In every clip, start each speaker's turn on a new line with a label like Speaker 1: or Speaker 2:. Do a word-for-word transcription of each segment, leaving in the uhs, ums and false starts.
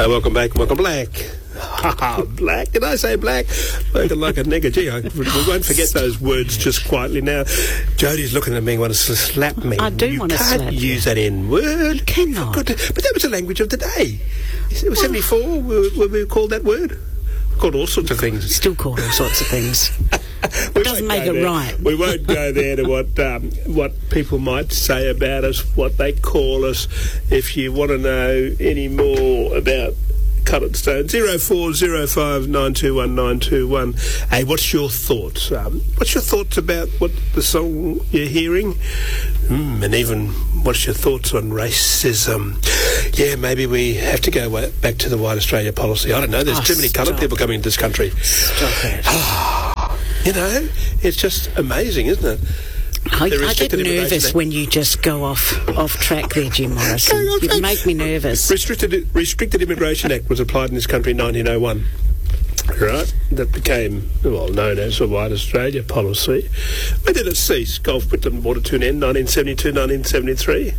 Speaker 1: Uh, welcome back, welcome black. Black, did I say black? Looking like a nigger. Gee, I, we won't forget those words just quietly now. Jodie's looking at me, wants to slap me.
Speaker 2: I do
Speaker 1: you
Speaker 2: want to slap you.
Speaker 1: You can't use that N-word.
Speaker 2: You cannot.
Speaker 1: But that was the language of the day. It was seventy-four when we, we called that word. Called all sorts of things.
Speaker 2: Still called all sorts of things. It doesn't make it
Speaker 1: there.
Speaker 2: right.
Speaker 1: We won't go there to what um, what people might say about us, what they call us. If you want to know any more about Coloured Stone, zero four zero five nine two one nine two one. Hey, what's your thoughts? Um, what's your thoughts about what the song you're hearing? Mm, and even what's your thoughts on racism? Yeah, maybe we have to go way, back to the White Australia policy. I don't know. There's
Speaker 2: oh,
Speaker 1: too many coloured people coming into this country.
Speaker 2: Stop it.
Speaker 1: You know, it's just amazing, isn't it?
Speaker 2: I, I get nervous when you just go off off track there, Jim Morrison. You make me nervous.
Speaker 1: Restricted Restricted Immigration Act was applied in this country in nineteen oh one. Right? That became, well, known as the White Australia policy. When did it cease? Gulf Britain brought it to an end, nineteen seventy-two, nineteen seventy-three.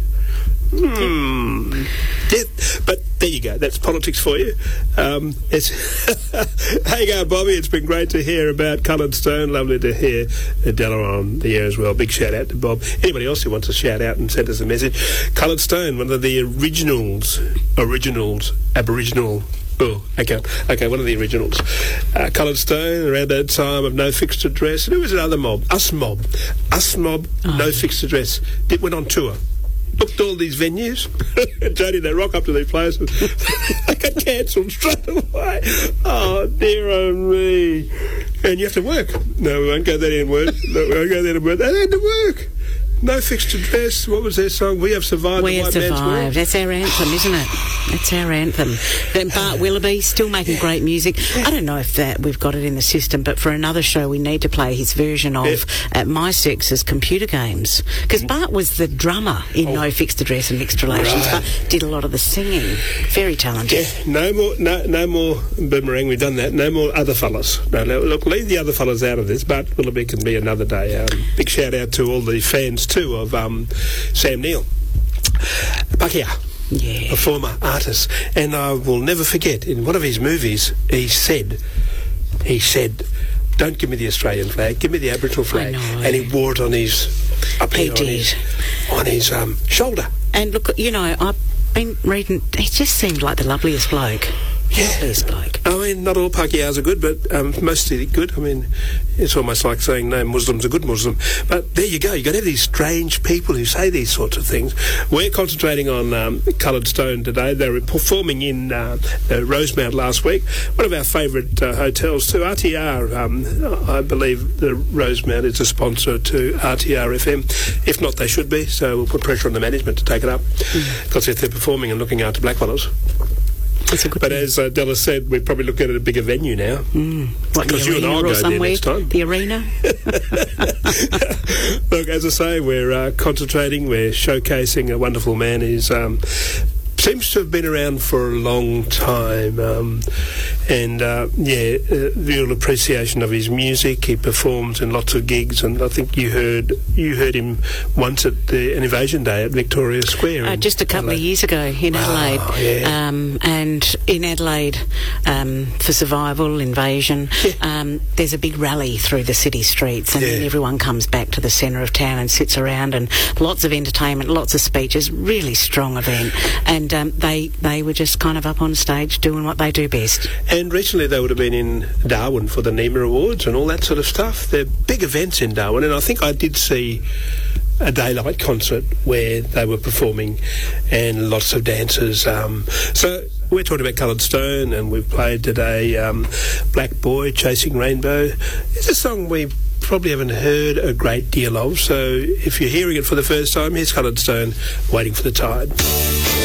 Speaker 1: Hmm. Yeah, but there you go. That's politics for you. Um, it's hey, go, Bobby. It's been great to hear about Coloured Stone. Lovely to hear Della on the air as well. Big shout out to Bob. Anybody else who wants to shout out and send us a message? Coloured Stone, one of the originals, originals, Aboriginal. Oh, okay, okay, one of the originals. Uh, Coloured Stone, around that time of No Fixed Address. And who was another mob? Us Mob. Us Mob, oh. No Fixed Address. It went on tour. Booked all these venues. Jodie, they rock up to these places. They got cancelled straight away. Oh, dear oh me. And you have to work. No, we won't go that in word. No, we won't go that in word. They had to work. No Fixed Address. What was their song? We Have Survived.
Speaker 2: We Have Survived. That's our anthem, isn't it? That's our anthem. Then Bart Willoughby, still making great music. I don't know if that we've got it in the system, but for another show we need to play his version of yeah. At My Sex's Computer Games. Because Bart was the drummer in oh. No Fixed Address and Mixed Relations, right. but did a lot of the singing. Very talented.
Speaker 1: Yeah, no more, no, no more Boomerang. We've done that. No more other fellas. No, no, look, leave the other fellas out of this. Bart Willoughby can be another day. Um, big shout out to all the fans too of um, Sam Neill. Pakeha.
Speaker 2: Yeah.
Speaker 1: A former artist. And I will never forget, in one of his movies, he said, he said, don't give me the Australian flag, give me the Aboriginal flag. And he wore it on his, up
Speaker 2: he
Speaker 1: here,
Speaker 2: did.
Speaker 1: on his, on his um, shoulder.
Speaker 2: And look, you know, I've been reading, he just seemed like the loveliest bloke.
Speaker 1: Yeah.
Speaker 2: Loveliest bloke.
Speaker 1: I mean, not all Pakihas are good, but um, mostly good. I mean, it's almost like saying no Muslim's a good Muslim. But there you go. You've got to have these strange people who say these sorts of things. We're concentrating on um, Coloured Stone today. They were performing in uh, uh, Rosemount last week, one of our favourite uh, hotels too. R T R, um, I believe the Rosemount is a sponsor to R T R F M. If not, they should be. So we'll put pressure on the management to take it up. Because mm. if they're performing and looking after blackfellas. But thing. As uh, Della said, we're probably looking at a bigger venue now.
Speaker 2: Mm. What, because you and I will go there next time. The arena?
Speaker 1: Look, as I say, we're uh, concentrating, we're showcasing a wonderful man who's... Um, seems to have been around for a long time, um, and uh, yeah, uh, real appreciation of his music. He performs in lots of gigs, and I think you heard you heard him once at the an Invasion Day at Victoria Square.
Speaker 2: Uh, just a couple
Speaker 1: Adelaide.
Speaker 2: of years ago in Adelaide,
Speaker 1: oh, yeah.
Speaker 2: um, and in Adelaide um, for Survival, Invasion, yeah. um, there's a big rally through the city streets, and yeah. then everyone comes back to the centre of town and sits around, and lots of entertainment, lots of speeches, really strong event, and Um, they they were just kind of up on stage doing what they do best.
Speaker 1: And recently they would have been in Darwin for the NEMA Awards and all that sort of stuff. They're big events in Darwin, and I think I did see a daylight concert where they were performing and lots of dancers. Um, so we're talking about Coloured Stone, and we've played today um, Black Boy, Chasing Rainbow. It's a song we probably haven't heard a great deal of, so if you're hearing it for the first time, here's Coloured Stone, Waiting for the Tide.